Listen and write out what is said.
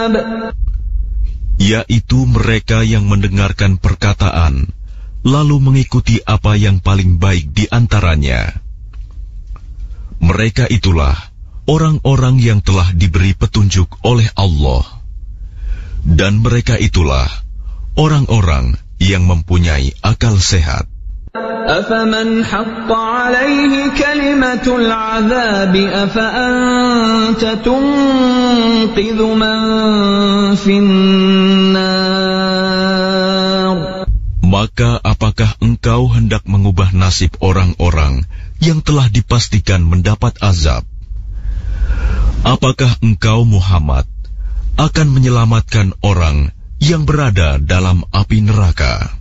yaitu mereka yang mendengarkan perkataan lalu mengikuti apa yang paling baik di antaranya. Mereka itulah orang-orang yang telah diberi petunjuk oleh Allah, dan mereka itulah orang-orang yang mempunyai akal sehat. أَفَمَنْ حَقَّ عَلَيْهِ كَلِمَةُ الْعَذَابِ أَفَأَنْتَ تُنْقِذُ مَنْ فِي النَّارِ. Maka apakah engkau hendak mengubah nasib orang-orang yang telah dipastikan mendapat azab? Apakah engkau Muhammad akan menyelamatkan orang yang berada dalam api neraka?